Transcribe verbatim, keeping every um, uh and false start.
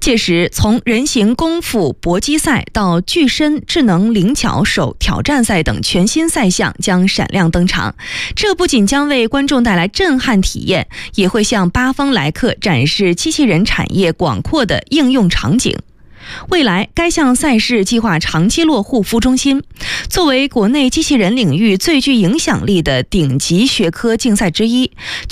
届时，从人形功夫搏击赛到巨身智能灵巧手挑战赛等全新赛项将闪亮登场。这不仅将为观众带来震撼体验，也会向八方来客展示机器人产业广阔的应用场景。未来，该项赛事计划长期落户副中心。作为国内机器人领域最具影响力的顶级学科竞赛之一，